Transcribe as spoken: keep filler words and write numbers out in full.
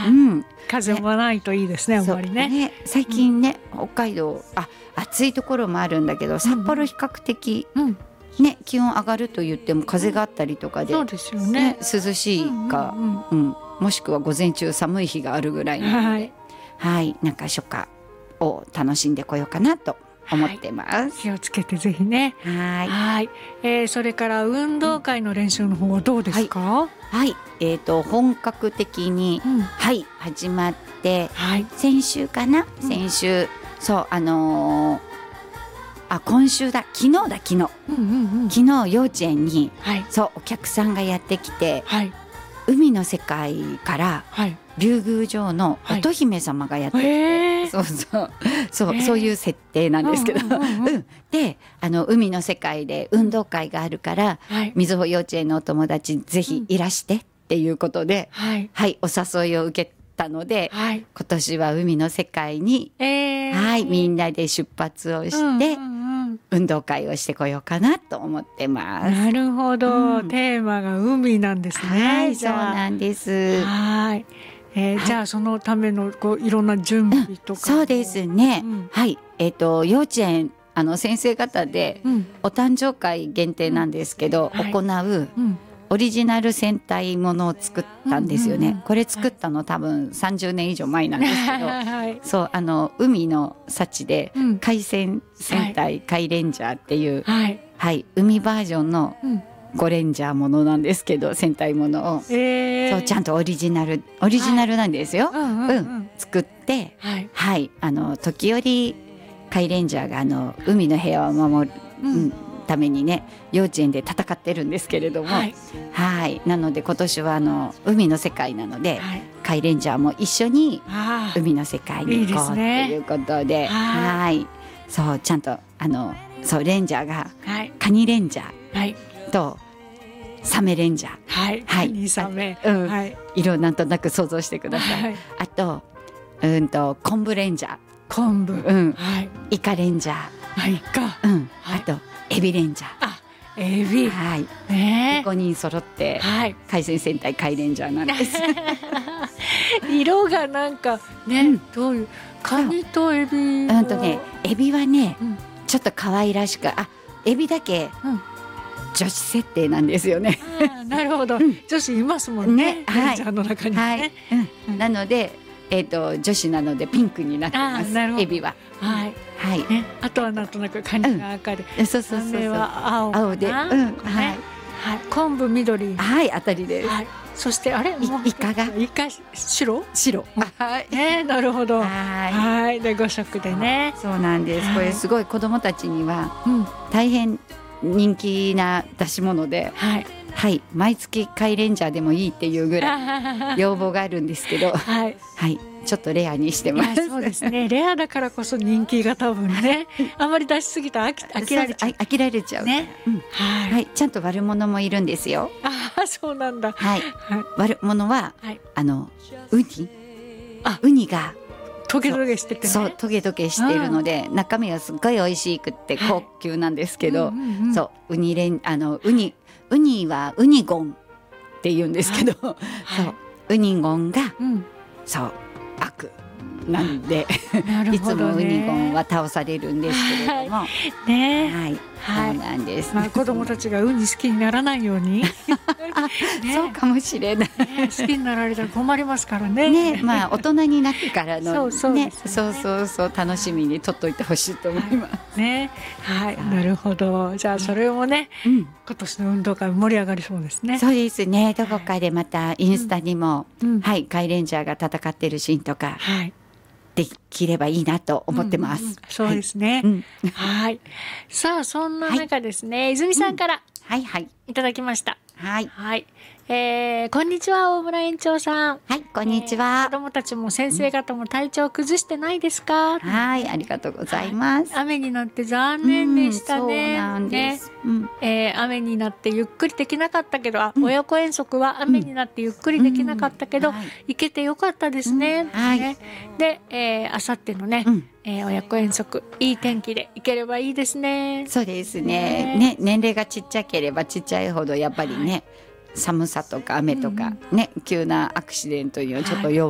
うん、風もないといいですね、あんまり ね, ね最近ね、うん、北海道あ暑いところもあるんだけど、札幌比較的、うんね、気温上がると言っても風があったりとかで、 そうですよね、 ね、涼しいか、うんうんうん、もしくは午前中寒い日があるぐらいので、はい、はい、なんか初夏を楽しんでこようかなと思ってます、はい、 気をつけてぜひね。 はい、 はい、えー、それから運動会の練習の方はどうですか？ はい、はい、えーと、本格的に、うん、はい始まって、はい、先週かな、うん、先週そうあのーあ今週だ昨日だ昨日、うんうんうん、昨日幼稚園に、はい、そうお客さんがやってきて、はい、海の世界から、はい、竜宮城の乙姫様がやってきて、はい、そうそうそう、そういう設定なんですけど、うんうんうんうん、であの海の世界で運動会があるから、はい、瑞穂幼稚園のお友達ぜひいらしてっていうことで、うん、はい、はい、お誘いを受けたので、はい、今年は海の世界に、えーはい、みんなで出発をして、うんうんうん、運動会をしてこようかなと思ってます。 なるほど、うん、テーマが海なんですね。 はい、そうなんです。 はい、えーはい、じゃあそのためのこういろんな準備とか、うん、 そうですね、うん、はい、えーと、幼稚園あの先生方で、うん、お誕生会限定なんですけど、うん、はい、行う、うん、オリジナル戦隊ものを作ったんですよね、うんうんうん、これ作ったの多分さんじゅうねん以上前なんですけど、はい、そうあの海の幸で、うん、海戦戦隊、はい、海レンジャーっていう、はいはい、海バージョンのゴレンジャーものなんですけど、戦隊ものを、えー、そうちゃんとオリジナルオリジナルなんですよ、はい、うんうんうんうん、作って、はいはい、あの時折海レンジャーがあの海の平和を守る、うんうんためにね幼稚園で戦ってるんですけれども、はい、はい、なので今年はあの海の世界なので、はい、海レンジャーも一緒に海の世界に行こうっていうことで、はい、そうちゃんとあのそうレンジャーが、はい、カニレンジャー、はい、とサメレンジャー、 はいはい、カニサメ、 うん、はい、色なんとなく想像してください、はい、あと、うんと昆布レンジャー、 昆布、 うん、はい、イカレンジャー、 はい、イカ、 うん、はい、あとエビレンジャー、 あ、エビ、 はい、 えー、 ごにん揃って、はい、海鮮戦隊海レンジャーなんです色がなんかね、うん、どういうカニとエビは、 うんとね、エビはね、うん、ちょっと可愛らしく、あ、エビだけ、うん、女子設定なんですよねあ、なるほど、うん、女子いますもんね、レンジャーの中にね、はいはい、 うん、なので、えーと、女子なのでピンクになってます、エビは、 はいはい、ね、あとはなんとなくカニが赤で、 うん、そうそうそうそう、 は青、 青で、うん、はい、 はい、昆布緑、 はい、当たりです、はい、 そしてあれイカがイカ白白、はい、 ね、なるほど、はいはい、でご色でね、 そうなんです、これすごい子どもたちには大変人気な出し物で、はい、はい、毎月海レンジャーでもいいっていうぐらい要望があるんですけど、はい、はい、ちょっとレアにしてます。 そうですね、レアだからこそ人気が多分ねあんまり出しすぎたら飽き飽きられちゃう、 飽きられちゃうね、うん、はい、はい、ちゃんと悪者もいるんですよ。 あ、そうなんだ、 はい、はい、悪者は、はい、あのウニ、あ、ウニがトゲトゲしててね、 そうトゲトゲしているので、中身はすっごい美味しくって高級なんですけど、はい、うんうんうん、そうウニレンあのウニウニはウニゴンって言うんですけど、はい、そうウニゴンが、うん、そう悪なんでいつもウニゴンは倒されるんですけれども、はい、ね、はい、はい、そうなんです、 まあ、子どもたちがウニ好きにならないようにね、 そうかもしれない、 ね、好きになられたら困りますからね、 ね、まあ、大人になってからのそうそうですね、 そうそうそう楽しみにとっといてほしいと思います、はい、 ね、はい、なるほど、じゃあそれもね、うん、今年の運動会盛り上がりそうですね。 そうですね、どこかでまたインスタにも、うん、はい、海レンジャーが戦ってるシーンとか、はい、できればいいなと思ってます、うんうん、 そうですね、はい、うん、はい、さあそんな中ですね、はい、泉さんから、うん、はいはい、いただきました。はい、はい、えー、こんにちは、大村園長さん。 はい、こんにちは、 えー、子どもたちも先生方も体調崩してないですか？ はい、ありがとうございます、 はい、雨になって残念でしたね、うん、 そうなんです、ね、うん、 えー、雨になってゆっくりできなかったけど、あ、うん、親子遠足は雨になってゆっくりできなかったけど、うん、はい、行けてよかったですね、うん、はい、ね、で、えー、あさってのね、うん、えー、親子遠足いい天気で行ければいいですね。 そうですね、ね、年齢がちっちゃければちっちゃいほどやっぱりね、はい、寒さとか雨とか、うんうん、ね、急なアクシデントにはちょっと弱い、はい